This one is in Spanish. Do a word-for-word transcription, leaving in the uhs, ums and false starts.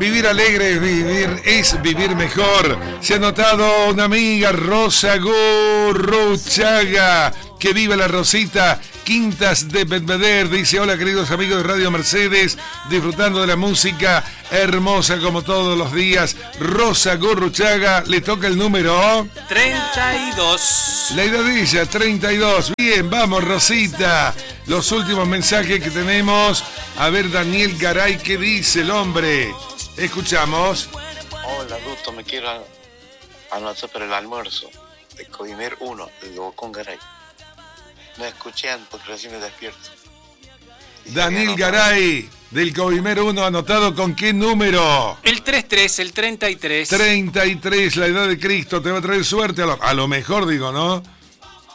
Vivir alegre es vivir, es vivir mejor. Se ha notado una amiga, Rosa Gurruchaga. Que viva la Rosita. Quintas de Belvedere. Dice: hola queridos amigos de Radio Mercedes, disfrutando de la música hermosa como todos los días. Rosa Gurruchaga, le toca el número treinta y dos. La edad de ella, treinta y dos. Bien, vamos Rosita. Los últimos mensajes que tenemos. A ver, Daniel Garay, ¿qué dice el hombre? Escuchamos. Hola, Duto, me quiero anotar para el almuerzo de Coimer uno, de Bocón Garay. No escuchan porque recién me despierto. Y Daniel Garay, del Coimer uno, anotado con qué número? El treinta y tres, el treinta y tres. treinta y tres, la edad de Cristo, te va a traer suerte. A lo, a lo mejor, digo, ¿no?